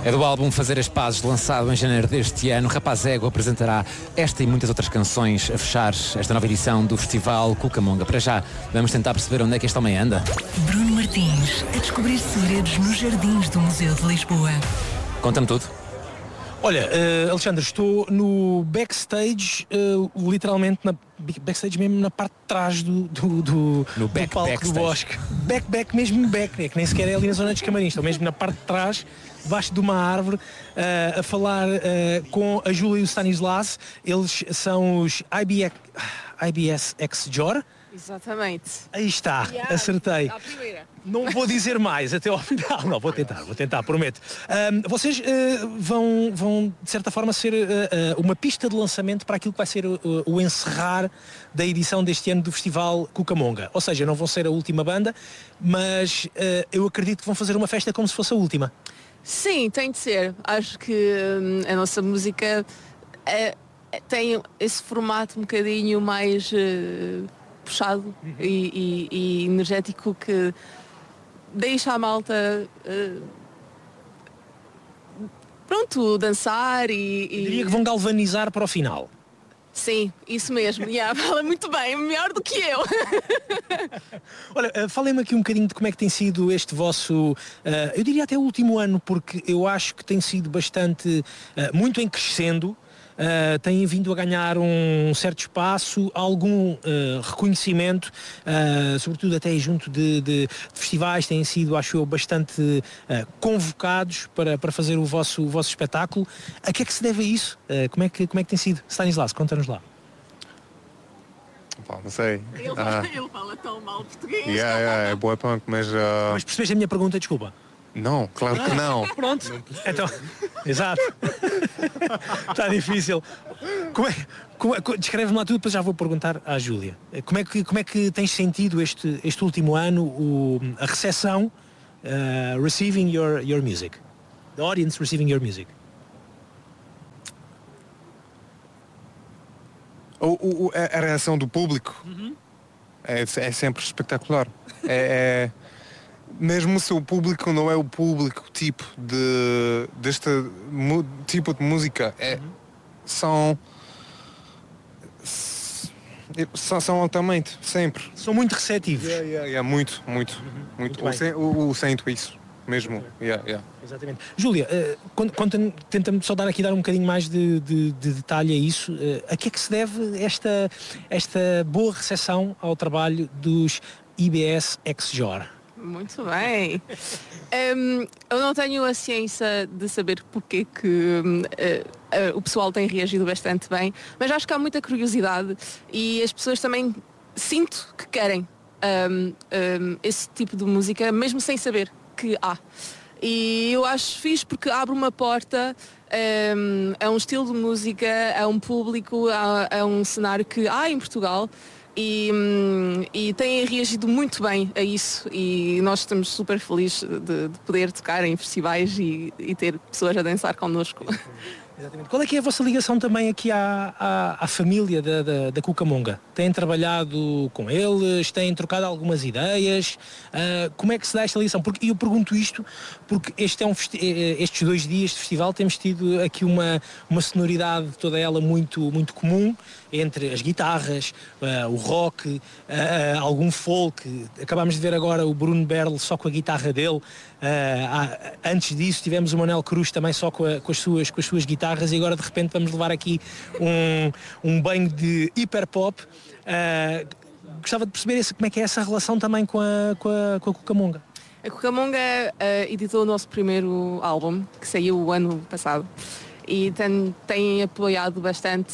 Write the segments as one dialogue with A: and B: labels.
A: É do álbum Fazer as Pazes, lançado em janeiro deste ano. Rapaz Ego apresentará esta e muitas outras canções a fechar esta nova edição do Festival Cucamonga. Para já, vamos tentar perceber onde é que este homem anda.
B: Bruno Martins, a descobrir segredos nos jardins do Museu de Lisboa.
A: Conta-me tudo.
C: Olha, Alexandre, estou no backstage, literalmente backstage mesmo na parte de trás do palco
A: backstage.
C: do Bosque. Back mesmo back, né? Que nem sequer é ali na zona dos camarins, estou mesmo na parte de trás, debaixo de uma árvore, a falar com a Júlia e o Stanislas. Eles são os IBS X-Jor.
D: Exatamente.
C: Aí está, acertei.
D: À primeira.
C: Não vou dizer mais até ao final. Não, vou tentar, prometo. Vocês vão, de certa forma, ser uma pista de lançamento para aquilo que vai ser o encerrar da edição deste ano do Festival Cucamonga. Ou seja, não vão ser a última banda, mas eu acredito que vão fazer uma festa como se fosse a última.
D: Sim, tem de ser. Acho que a nossa música tem esse formato um bocadinho mais puxado e energético que deixa a malta pronto, dançar e...
C: Diria que vão galvanizar para o final.
D: Sim, isso mesmo. Fala muito bem, melhor do que eu.
C: Olha, falem-me aqui um bocadinho de como é que tem sido este vosso, eu diria até o último ano, porque eu acho que tem sido bastante, muito em crescendo. Têm vindo a ganhar um certo espaço, algum reconhecimento, sobretudo até junto de festivais, têm sido, acho eu, bastante convocados para fazer o vosso espetáculo. A que é que se deve a isso? Como é que tem sido? Stanislas, conta-nos lá.
E: Não sei.
D: Ele fala tão mal português.
E: É boa punk, mas...
C: Mas percebeste a minha pergunta, desculpa?
E: Não, claro que não.
C: Pronto. Então, exato. Está difícil. Descreve-me lá tudo, depois já vou perguntar à Júlia. Como é que tens sentido este último ano a recepção receiving your music? The audience receiving your music?
E: A reação do público é sempre espetacular. Mesmo se o público não é o público tipo deste tipo de música, são altamente, sempre.
C: São muito receptivos.
E: Muito. Eu sinto isso mesmo.
C: Exatamente. Júlia, tenta-me só dar um bocadinho mais de detalhe a isso. A que é que se deve esta boa recepção ao trabalho dos IBS X-Jor?
D: Muito bem. Eu não tenho a ciência de saber porque que o pessoal tem reagido bastante bem, mas acho que há muita curiosidade e as pessoas também sinto que querem esse tipo de música, mesmo sem saber que há. E eu acho fixe porque abre uma porta a um estilo de música, a um público, a um cenário que há em Portugal. E têm reagido muito bem a isso e nós estamos super felizes de poder tocar em festivais e ter pessoas a dançar connosco.
C: Exatamente. Qual é que é a vossa ligação também aqui à família da Cucamonga? Têm trabalhado com eles? Têm trocado algumas ideias? Como é que se dá esta ligação? Porque eu pergunto isto porque estes 2 dias de festival temos tido aqui uma sonoridade toda ela muito, muito comum entre as guitarras, o rock, algum folk. Acabámos de ver agora o Bruno Berle só com a guitarra dele. Antes disso tivemos o Manel Cruz também só com as suas guitarras e agora de repente vamos levar aqui um banho de hiperpop. Gostava de perceber como é que é essa relação também com a Cucamonga.
D: A Cucamonga editou o nosso primeiro álbum que saiu o ano passado e tem apoiado bastante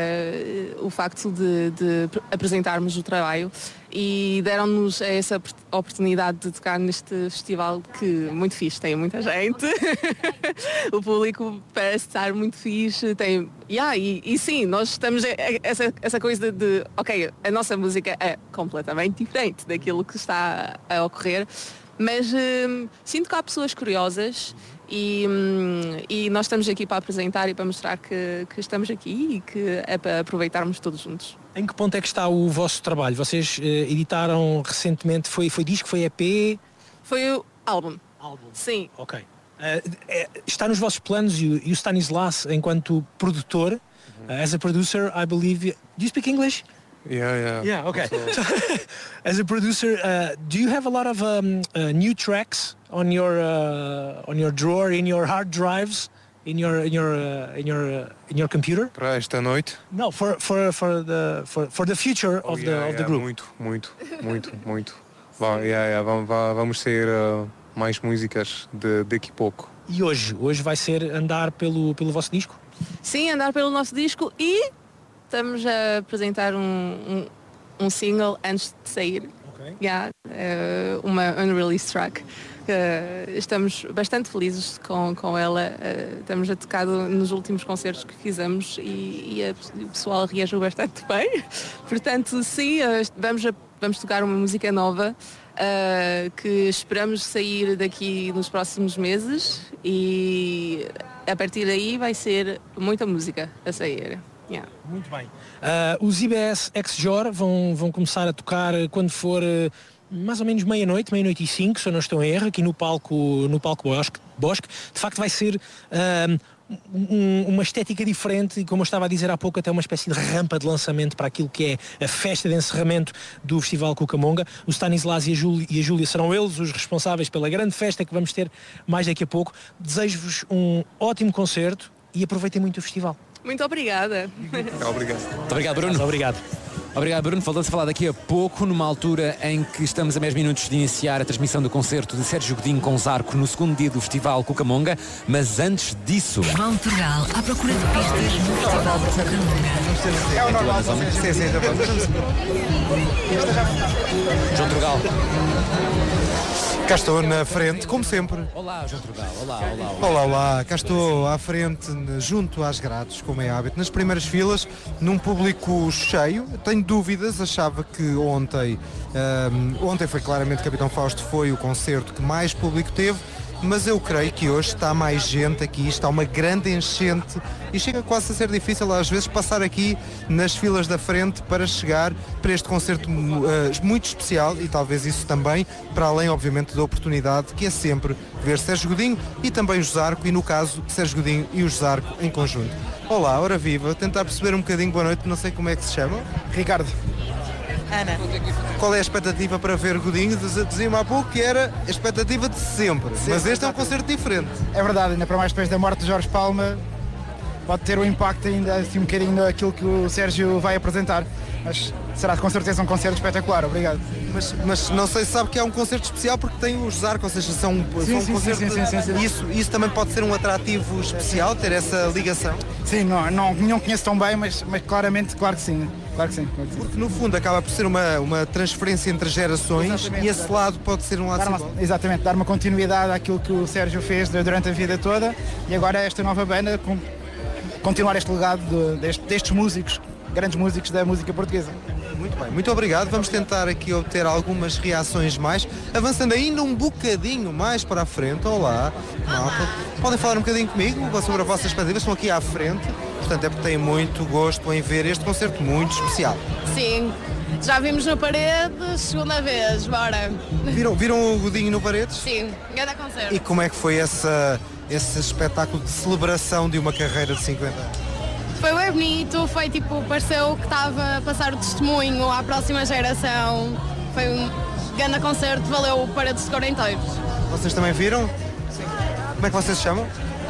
D: o facto de apresentarmos o trabalho e deram-nos essa oportunidade de tocar neste festival que muito fixe, tem muita gente. O público parece estar muito fixe, e sim, nós estamos essa coisa de ok, a nossa música é completamente diferente daquilo que está a ocorrer, mas sinto que há pessoas curiosas e nós estamos aqui para apresentar e para mostrar que estamos aqui e que é para aproveitarmos todos juntos.
C: Em que ponto é que está o vosso trabalho? Vocês editaram recentemente, foi disco, foi EP?
D: Foi o álbum.
C: Álbum.
D: Sim.
C: Ok. Está nos vossos planos e o Stanislas, enquanto produtor, as a producer, I believe... Do you speak English?
E: Yeah,
C: okay. So, as a producer, do you have a lot of new tracks on your drawer, in your hard drives, in your computer?
E: Para esta noite?
C: No, for the future of the group.
E: Muito. Vamos ter mais músicas daqui a pouco.
C: E hoje vai ser andar pelo vosso disco?
D: Sim, andar pelo nosso disco e estamos a apresentar um single antes de sair.
C: Okay.
D: Uma unreleased track. Estamos bastante felizes com ela. Estamos a tocar nos últimos concertos que fizemos e o pessoal reagiu bastante bem. Portanto, sim, vamos tocar uma música nova que esperamos sair daqui nos próximos meses e a partir daí vai ser muita música a sair. Yeah.
C: Muito bem. Os IBS Ex-Jor vão começar a tocar quando for mais ou menos meia-noite e 5, se eu não estou em erro, aqui no palco Bosque. De facto vai ser uma estética diferente e, como eu estava a dizer há pouco, até uma espécie de rampa de lançamento para aquilo que é a festa de encerramento do Festival Cucamonga. O Stanislas e a Júlia serão eles os responsáveis pela grande festa que vamos ter mais daqui a pouco. Desejo-vos um ótimo concerto e aproveitem muito o festival.
D: Muito obrigada.
E: Obrigado.
A: Muito obrigado, Bruno. Obrigado, Bruno. Voltamos a falar daqui a pouco, numa altura em que estamos a 10 minutos de iniciar a transmissão do concerto de Sérgio Godinho com Zarco no segundo dia do Festival Cucamonga. Mas antes disso...
B: João Turgal, à procura de pistas no Festival Cucamonga.
E: É o normal.
A: João Turgal.
F: Cá estou na frente, como sempre.
A: Olá, João Turgal.
F: Olá. Cá estou à frente, junto às grades, como é hábito, nas primeiras filas, num público cheio. Tenho dúvidas, achava que ontem foi claramente Capitão Fausto, foi o concerto que mais público teve, mas eu creio que hoje está mais gente aqui, está uma grande enchente e chega quase a ser difícil às vezes passar aqui nas filas da frente para chegar para este concerto muito especial e talvez isso também, para além obviamente da oportunidade que é sempre ver Sérgio Godinho e também o Zarco e no caso Sérgio Godinho e o Zarco em conjunto. Olá, ora viva, tentar perceber um bocadinho, boa noite, não sei como é que se chama.
C: Ricardo.
G: Ana.
F: Qual é a expectativa para ver Godinho? Dizia-me há pouco que era a expectativa de sempre, mas este é um concerto diferente.
G: É verdade, ainda para mais depois da morte de Jorge Palma, pode ter um impacto ainda assim um bocadinho naquilo que o Sérgio vai apresentar. Mas será com certeza um concerto espetacular, obrigado.
F: Mas não sei se sabe que é um concerto especial porque tem os Zarco, ou seja, são um concerto... Sim. Isso também pode ser um atrativo especial, ter essa ligação?
G: Sim, não conheço tão bem, mas claramente, claro que sim.
F: Porque no fundo acaba por ser uma transferência entre gerações. Exatamente, e esse lado pode ser um lado simbólico.
G: Exatamente, dar uma continuidade àquilo que o Sérgio fez durante a vida toda e agora esta nova banda continuar este legado destes músicos, grandes músicos da música portuguesa.
F: Muito bem, muito obrigado. Vamos tentar aqui obter algumas reações mais, avançando ainda um bocadinho mais para a frente. Olá, malta. Podem falar um bocadinho comigo sobre as vossas expectativas? Estão aqui à frente, portanto é porque têm muito gosto em ver este concerto muito especial.
H: Sim, já vimos no Paredes, segunda vez, bora.
F: Viram o Godinho no Paredes?
H: Sim, grande concerto.
F: E como é que foi esse espetáculo de celebração de uma carreira de 50 anos?
H: Foi bem bonito, pareceu que estava a passar o testemunho à próxima geração. Foi um grande concerto, valeu o Paredes de Cor inteiro.
F: Vocês também viram? Sim. Como é que vocês se chamam?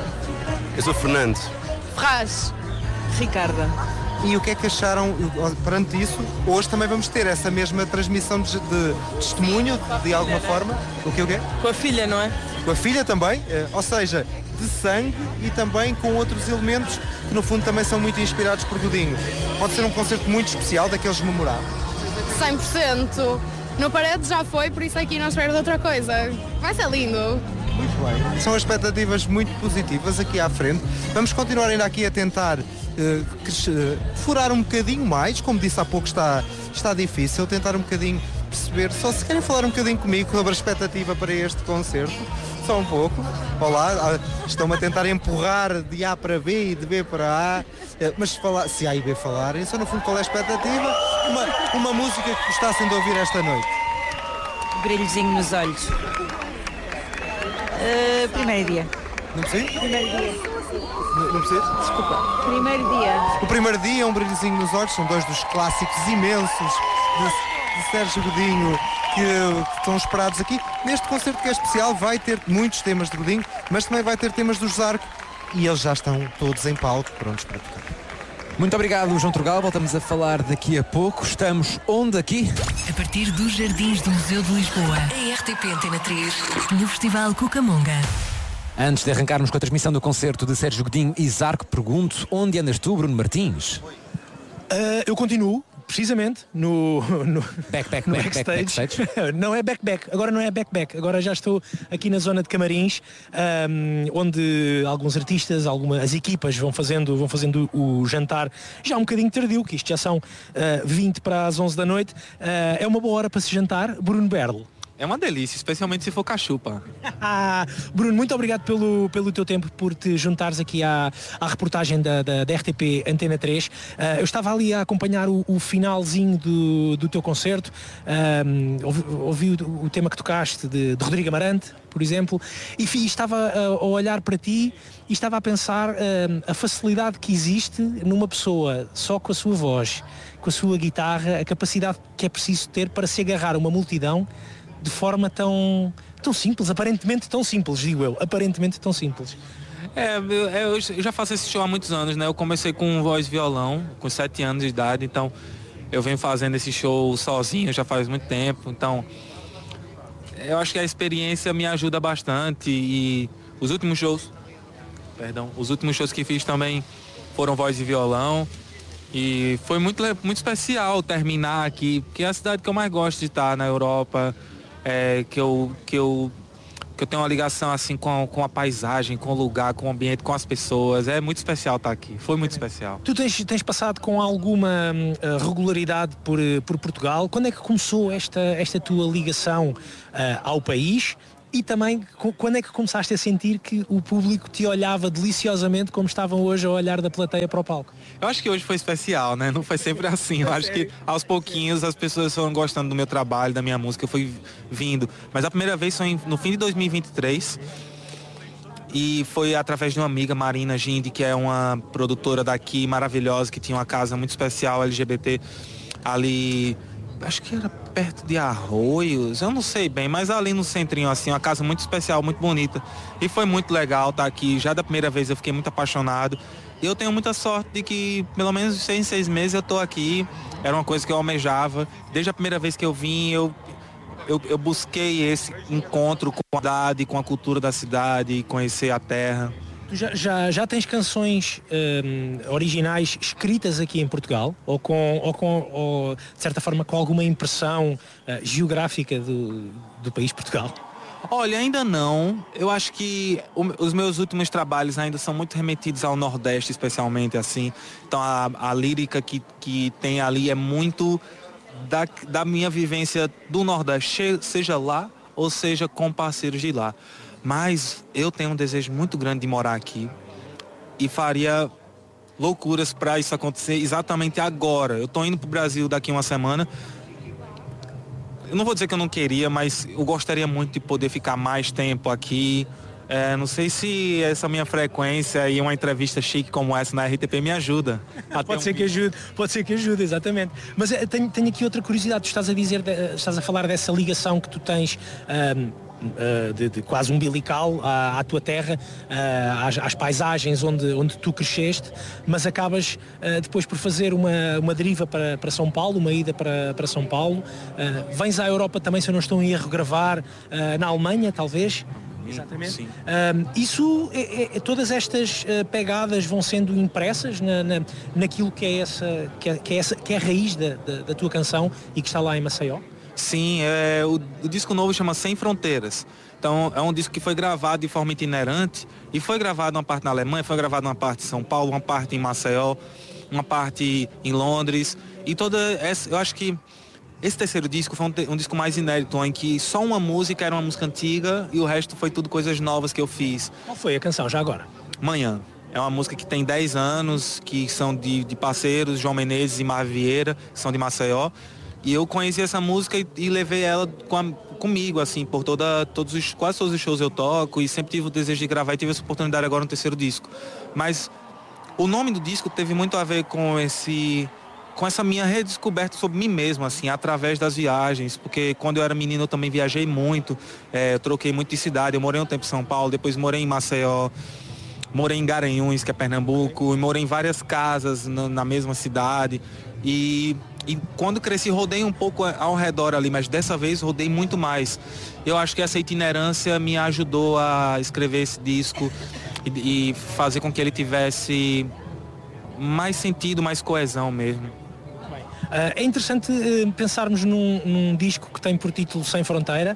I: Eu sou Fernando.
H: Ferraz.
G: Ricarda.
F: E o que é que acharam, perante isso, hoje também vamos ter essa mesma transmissão de testemunho, de alguma forma? O quê?
G: Com a filha, não é?
F: Com a filha também, ou seja, de sangue e também com outros elementos que no fundo também são muito inspirados por Godinho. Pode ser um concerto muito especial, daqueles memoráveis.
H: 100%. No Paredes já foi, por isso aqui não espero de outra coisa. Vai ser lindo.
F: Muito bem. São expectativas muito positivas aqui à frente. Vamos continuar ainda aqui a tentar furar um bocadinho mais, como disse há pouco está difícil, tentar um bocadinho perceber, só se querem falar um bocadinho comigo sobre a expectativa para este concerto, só um pouco. Olá, estão-me a tentar empurrar de A para B e de B para A, mas se A e B falarem, só no fundo qual é a expectativa? Uma música que gostassem de ouvir esta noite.
J: Brilhozinho nos olhos. Primeiro dia.
F: Não preciso?
J: Primeiro dia.
F: Não preciso?
J: Desculpa. Primeiro dia.
F: O primeiro dia é um brilhozinho nos olhos, são dois dos clássicos imensos de Sérgio Godinho que estão esperados aqui. Neste concerto que é especial vai ter muitos temas de Godinho, mas também vai ter temas do Zarco e eles já estão todos em palco, prontos para tocar.
A: Muito obrigado, João Trugal. Voltamos a falar daqui a pouco. Estamos onde aqui?
B: A partir dos Jardins do Museu de Lisboa. A RTP Antena 3, no Festival Cucamonga.
A: Antes de arrancarmos com a transmissão do concerto de Sérgio Godinho e Zarco, pergunto, onde andas tu, Bruno Martins?
C: Eu continuo, precisamente, no
A: backstage.
C: Não é back. Agora não é back. Agora já estou aqui na zona de camarins, onde alguns artistas, as equipas vão fazendo o jantar já um bocadinho tardio, que isto já são 20 para as 11 da noite. É uma boa hora para se jantar. Bruno Berlo.
K: É uma delícia, especialmente se for cachupa.
C: Bruno, muito obrigado pelo teu tempo, por te juntares aqui à reportagem da RTP Antena 3. Eu estava ali a acompanhar o finalzinho do teu concerto, ouvi o tema que tocaste de Rodrigo Amarante, por exemplo, e estava a olhar para ti e estava a pensar a facilidade que existe numa pessoa só com a sua voz, com a sua guitarra, a capacidade que é preciso ter para se agarrar a uma multidão de forma tão simples, aparentemente tão simples, digo eu, aparentemente tão simples.
K: Eu já faço esse show há muitos anos, né? Eu comecei com voz e violão, com 7 anos de idade, então eu venho fazendo esse show sozinho já faz muito tempo, então eu acho que a experiência me ajuda bastante e os últimos shows que fiz também foram voz e violão. E foi muito especial terminar aqui, porque é a cidade que eu mais gosto de estar na Europa, que eu tenho uma ligação assim com a paisagem, com o lugar, com o ambiente, com as pessoas. É muito especial estar aqui, foi muito especial.
C: Tu tens passado com alguma regularidade por Portugal. Quando é que começou esta tua ligação ao país? E também, quando é que começaste a sentir que o público te olhava deliciosamente como estavam hoje a olhar da plateia para o palco?
K: Eu acho que hoje foi especial, né? Não foi sempre assim. Eu acho que aos pouquinhos as pessoas foram gostando do meu trabalho, da minha música, eu fui vindo. Mas a primeira vez foi no fim de 2023 e foi através de uma amiga, Marina Gindi, que é uma produtora daqui maravilhosa, que tinha uma casa muito especial LGBT ali, acho que era perto de Arroios, eu não sei bem, mas ali no centrinho, assim, uma casa muito especial, muito bonita. E foi muito legal estar aqui. Já da primeira vez eu fiquei muito apaixonado. E eu tenho muita sorte de que, pelo menos em 6 meses eu tô aqui. Era uma coisa que eu almejava. Desde a primeira vez que eu vim, eu busquei esse encontro com a cidade, com a cultura da cidade, conhecer a terra.
C: Tu já tens canções originais escritas aqui em Portugal? Ou de certa forma, com alguma impressão geográfica do país Portugal?
K: Olha, ainda não. Eu acho que os meus últimos trabalhos ainda são muito remetidos ao Nordeste, especialmente, assim. Então, a lírica que tem ali é muito da minha vivência do Nordeste, seja lá ou seja com parceiros de lá. Mas eu tenho um desejo muito grande de morar aqui e faria loucuras para isso acontecer exatamente agora. Eu tô indo pro Brasil daqui uma semana. Eu não vou dizer que eu não queria, mas eu gostaria muito de poder ficar mais tempo aqui. Não sei se essa minha frequência e uma entrevista chique como essa na RTP me ajuda.
C: Pode ser que ajude, exatamente. Mas tenho aqui outra curiosidade. Tu estás a falar dessa ligação que tu tens de quase umbilical à tua terra, às paisagens onde tu cresceste, mas acabas depois por fazer uma deriva para São Paulo, uma ida para São Paulo. Vens à Europa também, se eu não estou em erro, gravar na Alemanha, talvez. Exatamente.
K: Sim.
C: Isso todas estas pegadas vão sendo impressas naquilo que é a raiz da tua canção e que está lá em Maceió?
K: Sim, o disco novo chama Sem Fronteiras. Então é um disco que foi gravado de forma itinerante e foi gravado uma parte na Alemanha, foi gravado uma parte em São Paulo, uma parte em Maceió, uma parte em Londres. E eu acho que esse terceiro disco foi um disco mais inédito, em que só uma música era uma música antiga e o resto foi tudo coisas novas que eu fiz.
C: Qual foi a canção, já agora?
K: Manhã. É uma música que tem 10 anos, que são de parceiros, João Menezes e Mar Vieira, que são de Maceió. E eu conheci essa música e levei ela comigo, assim, por quase todos os shows eu toco, e sempre tive o desejo de gravar, e tive essa oportunidade agora no terceiro disco. Mas o nome do disco teve muito a ver com essa minha redescoberta sobre mim mesmo, assim, através das viagens, porque quando eu era menino eu também viajei muito, eu troquei muito de cidade, eu morei um tempo em São Paulo, depois morei em Maceió, morei em Garanhuns, que é Pernambuco, e morei em várias casas na mesma cidade, e quando cresci rodei um pouco ao redor ali, mas dessa vez rodei muito mais. Eu acho que essa itinerância me ajudou a escrever esse disco e fazer com que ele tivesse mais sentido, mais coesão mesmo.
C: É interessante pensarmos num disco que tem por título Sem Fronteiras,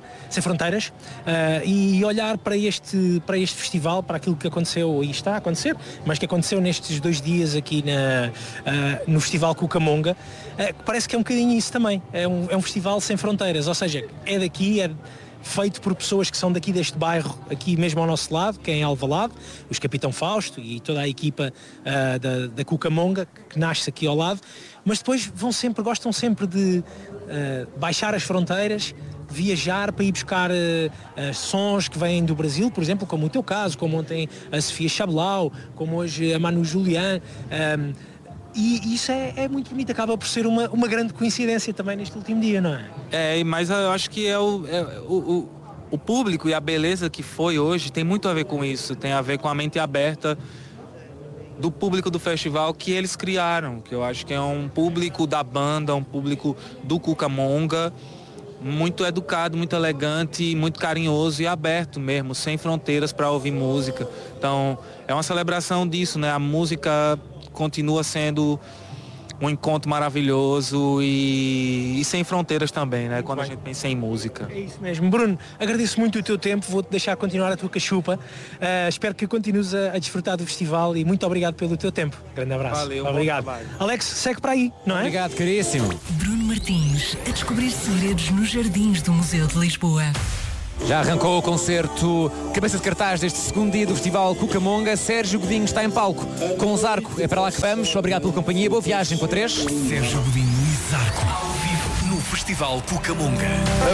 C: e olhar para este festival, para aquilo que aconteceu e está a acontecer, mas que aconteceu nestes 2 dias aqui no Festival Cucamonga, parece que é um bocadinho isso também. É um festival sem fronteiras, ou seja, é daqui, é feito por pessoas que são daqui deste bairro, aqui mesmo ao nosso lado, que é em Alvalade, os Capitão Fausto e toda a equipa da Cucamonga, que nasce aqui ao lado, mas depois gostam sempre de baixar as fronteiras, viajar para ir buscar sons que vêm do Brasil, por exemplo, como o teu caso, como ontem a Sofia Chablau, como hoje a Manu Julian, e isso é muito bonito, acaba por ser uma grande coincidência também neste último dia, não é?
K: Mas eu acho que o público e a beleza que foi hoje tem muito a ver com isso, tem a ver com a mente aberta do público do festival que eles criaram, que eu acho que é um público da banda, um público do Cucamonga, muito educado, muito elegante, muito carinhoso e aberto mesmo, sem fronteiras para ouvir música. Então, é uma celebração disso, né? A música continua sendo um encontro maravilhoso e sem fronteiras também, né? Quando a gente pensa em música.
C: É isso mesmo. Bruno, agradeço muito o teu tempo, vou-te deixar continuar a tua cachupa. Espero que continues a desfrutar do festival e muito obrigado pelo teu tempo. Grande abraço.
K: Valeu,
C: obrigado. Alex, segue para aí, não é?
A: Obrigado, caríssimo.
B: Bruno Martins, a descobrir segredos nos jardins do Museu de Lisboa.
A: Já arrancou o concerto cabeça de cartaz deste segundo dia do Festival Cucamonga. Sérgio Godinho está em palco com o Zarco. É para lá que vamos. Obrigado pela companhia. Boa viagem com a 3.
L: Sérgio Godinho e Zarco ao vivo no Festival Cucamonga.